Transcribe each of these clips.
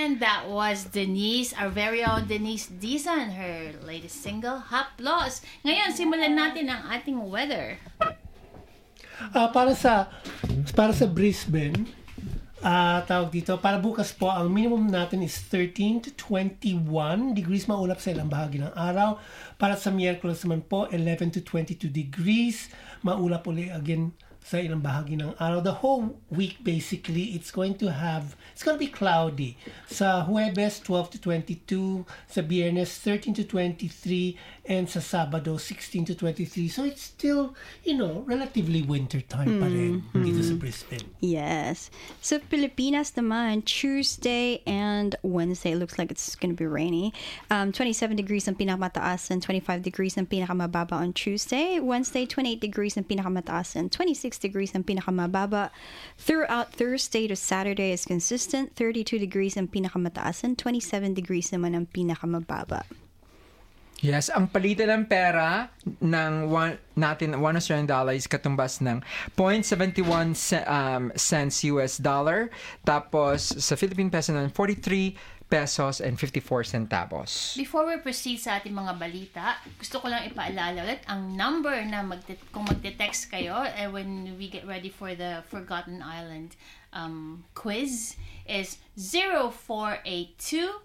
And that was Denise, our very own Denise Dizon, her latest single, Haplos. Ngayon, simulan natin ang ating weather. Para sa Brisbane, tawag dito, para bukas po, ang minimum natin is 13 to 21 degrees, maulap sa ilang bahagi ng araw. Para sa Miyerkules naman po, 11 to 22 degrees, maulap ulit again sa ilang bahagi ng araw. The whole week, basically, it's going to be cloudy. Sa Huwebes, 12 to 22, sa Biyernes, 13 to 23, and sa Sabado, 16 to 23. So it's still, relatively winter time pa rin dito sa Brisbane. Yes. Sa Pilipinas naman, Tuesday and Wednesday, it looks like it's going to be rainy. 27 degrees ang pinakamataas and 25 degrees ang pinakamababa on Tuesday. Wednesday, 28 degrees ang pinakamataas and 26 degrees ang pinakamababa. Throughout Thursday to Saturday is consistent. 32 degrees ang pinakamataas and 27 degrees naman ang pinakamababa. Yes, ang palitan ng pera ng natin, $1 Australian is katumbas ng 0.71 cents US dollar. Tapos sa Philippine peso ng 43 pesos and 54 centavos. Before we proceed sa ating mga balita, gusto ko lang ipaalala ulit ang number na kung magte-text kayo when we get ready for the Forgotten Island quiz is 0482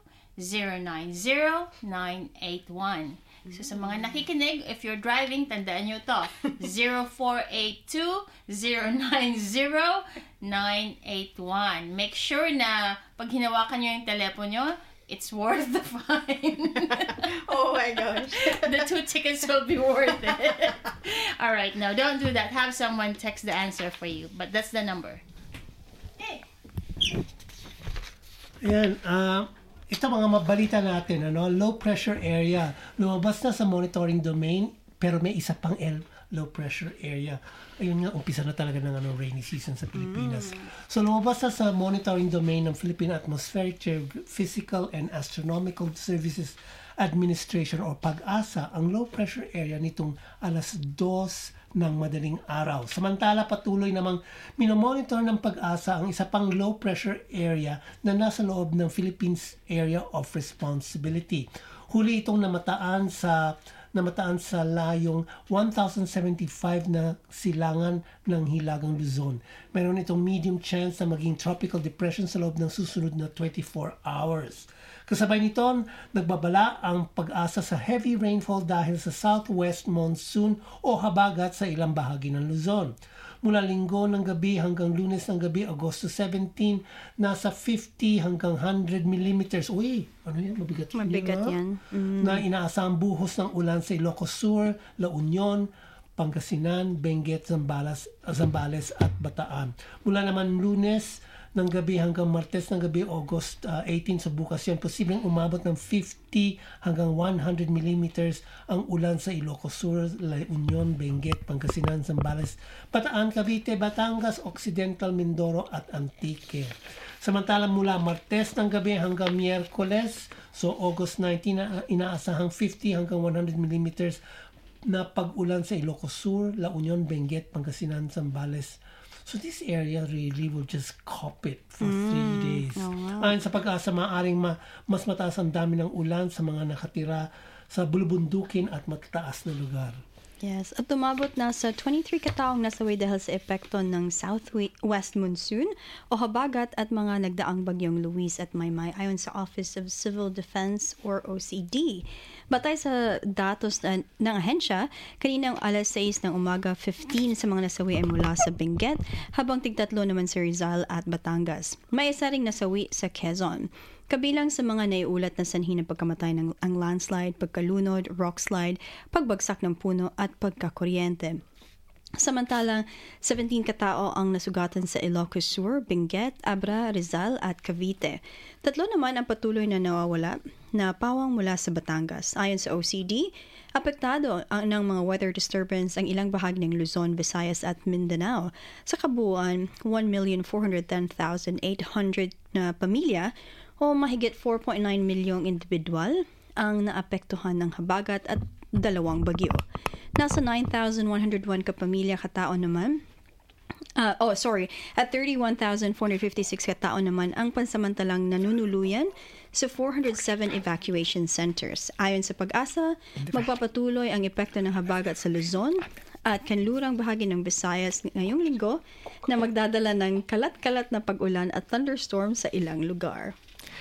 090-981. So sa mga nakikinig, if you're driving, tandaan nyo to. 0482-090-981. Make sure na pag hinawakan nyo yung telepono nyo, it's worth the fine. Oh my gosh. The 2 tickets will be worth it. All right, no, don't do that. Have someone text the answer for you. But that's the number. Hey. Ayan, ito mga mabalita natin, low pressure area. Lumabas na sa monitoring domain, pero may isa pang low pressure area. Ayun nga, umpisa na talaga ng rainy season sa Pilipinas. So lumabas na sa monitoring domain ng Philippine Atmospheric, Geophysical and Astronomical Services Administration o PAGASA ang low pressure area nitong 2:00 ng madaling araw. Samantala, patuloy namang minomonitor ng PAGASA ang isa pang low pressure area na nasa loob ng Philippines Area of Responsibility. Huli itong namataan sa layong 1,075 na silangan ng Hilagang Luzon. Meron itong medium chance na maging tropical depression sa loob ng susunod na 24 hours. Kasabay nito, nagbabala ang PAGASA sa heavy rainfall dahil sa southwest monsoon o habagat sa ilang bahagi ng Luzon. Mula Linggo ng gabi hanggang Lunes ng gabi, Agosto 17, nasa 50 hanggang 100 millimeters. Uy, ano yan? Mabigat yan. Na inaasahang buhos ng ulan sa Ilocos Sur, La Union, Pangasinan, Benguet, Zambales at Bataan. Mula naman Lunes ng gabi hanggang Martes ng gabi, August 18, sa bukas yan, posibleng umabot ng 50 hanggang 100 millimeters ang ulan sa Ilocos Sur, La Union, Benguet, Pangasinan, Zambales, Bataan, Cavite, Batangas, Occidental, Mindoro at Antique. Samantalang mula Martes ng gabi hanggang Miyerkules, so August 19, inaasahang 50 hanggang 100 millimeters na pag-ulan sa Ilocos Sur, La Union, Benguet, Pangasinan, Zambales. So this area really will just cop it for 3 days. Oh, wow. Ayon sa PAGASA, maaaring mas mataas ang dami ng ulan sa mga nakatira sa bulubundukin at matataas na lugar. Yes, at tumabot na sa 23 kataong nasawi dahil sa epekto ng southwest monsoon o habagat at mga nagdaang bagyong Luis at Maymay ayon sa Office of Civil Defense or OCD. Batay sa datos ng ahensya, kaninang alas 6 ng umaga, 15 sa mga nasawi ay mula sa Benguet, habang tigtatlo naman sa Rizal at Batangas. May isa ring nasawi sa Quezon. Kabilang sa mga naiulat na sanhi ng pagkamatay ng ang landslide, pagkalunod, rockslide, pagbagsak ng puno at pagkakuryente. Samantalang 17 katao ang nasugatan sa Ilocos Sur, Benguet, Abra, Rizal at Cavite. 3 naman ang patuloy na nawawala na pawang mula sa Batangas. Ayon sa OCD, apektado ng mga weather disturbance ang ilang bahagi ng Luzon, Visayas at Mindanao. Sa kabuuan, 1,410,800 na pamilya o mahigit 4.9 milyong individual ang naapektuhan ng habagat at 2 bagyo. Nasa 9,101 kapamilya katao naman At 31,456 katao naman ang pansamantalang nanunuluyan sa 407 evacuation centers. Ayon sa Pag-asa, magpapatuloy ang epekto ng habagat sa Luzon at kanlurang bahagi ng Visayas ngayong linggo na magdadala ng kalat-kalat na pag-ulan at thunderstorm sa ilang lugar.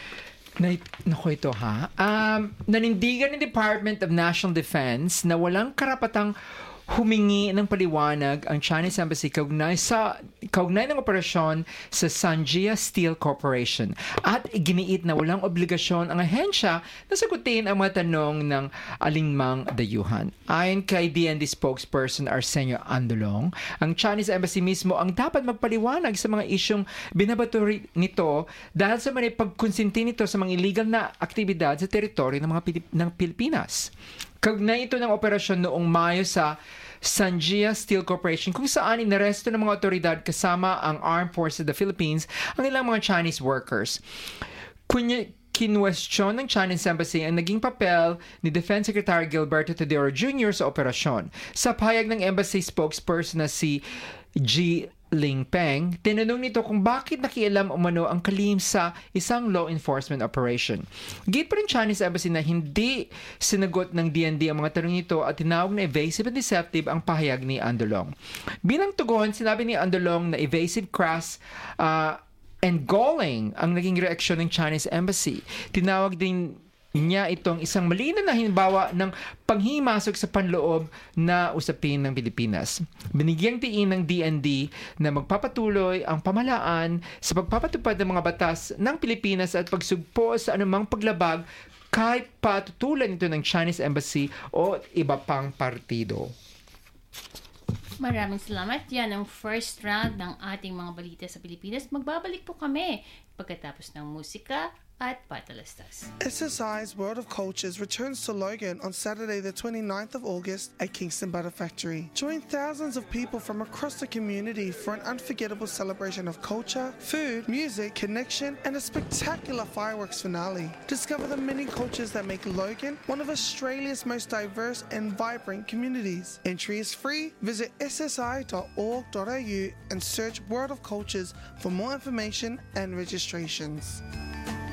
Naku ito ha. Nanindigan ng Department of National Defense na walang karapatang humingi ng paliwanag ang Chinese Embassy kaugnay ng operasyon sa Sanjia Steel Corporation at iginiit na walang obligasyon ang ahensya na sagutin ang mga tanong ng alinmang dayuhan. Ayon kay DND spokesperson Arsenio Andolong, ang Chinese Embassy mismo ang dapat magpaliwanag sa mga isyong binabato nito dahil sa mga pagkonsinti nito sa mga illegal na aktibidad sa teritoryo ng Pilipinas. Kaugnay ito ng operasyon noong Mayo sa Sanjia Steel Corporation kung saan inaresto ng mga otoridad kasama ang Armed Forces of the Philippines ang ilang mga Chinese workers. Kinwestiyon ng Chinese Embassy ang naging papel ni Defense Secretary Gilberto Teodoro Jr. sa operasyon. Sa pahayag ng embassy spokesperson na si G. Ling Peng, tinanong nito kung bakit nakialam umano ang kalihim sa isang law enforcement operation. Gate pa rin Chinese Embassy na hindi sinagot ng DND ang mga tanong nito at tinawag na evasive and deceptive ang pahayag ni Andolong. Bilang tugon, sinabi ni Andolong na evasive, crass, and galling ang naging reaksyon ng Chinese Embassy. Tinawag din niya itong isang malinaw na halimbawa ng panghimasok sa panloob na usapin ng Pilipinas. Binigyang tiin ng DND na magpapatuloy ang pamahalaan sa pagpapatupad ng mga batas ng Pilipinas at pagsugpo sa anumang paglabag kahit patutulan ito ng Chinese Embassy o iba pang partido. Maraming salamat. Yan ang first round ng ating mga balita sa Pilipinas. Magbabalik po kami pagkatapos ng musika at patalastas. SSI's World of Cultures returns to Logan on Saturday the 29th of August at Kingston Butter Factory. Join thousands of people from across the community for an unforgettable celebration of culture, food, music, connection, and a spectacular fireworks finale. Discover the many cultures that make Logan one of Australia's most diverse and vibrant communities. Entry is free. Visit ssi.org.au and search World of Cultures for more information and registrations.